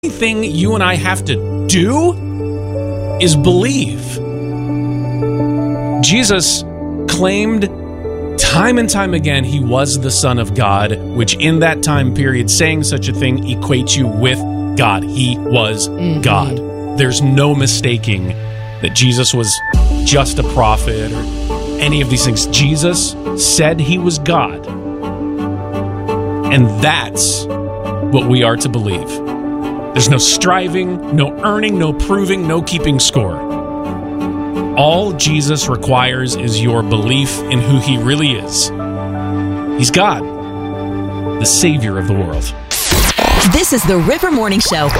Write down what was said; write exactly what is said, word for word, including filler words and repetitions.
thing you and I have to do is believe. Jesus claimed time and time again he was the Son of God, which in that time period, saying such a thing equates you with God. He was mm-hmm. God. There's no mistaking that Jesus was just a prophet or any of these things. Jesus said he was God. And that's what we are to believe. There's no striving, no earning, no proving, no keeping score. All Jesus requires is your belief in who he really is. He's God, the Savior of the world. This is the River Morning Show.